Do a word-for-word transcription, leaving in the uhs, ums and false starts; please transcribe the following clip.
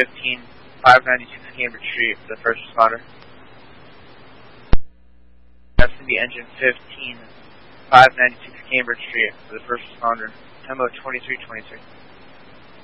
fifteen, five ninety-six Cambridge Street for the first responder. That's going to be engine fifteen, five ninety-six Cambridge Street for the first responder. Tempo twenty-three twenty-three.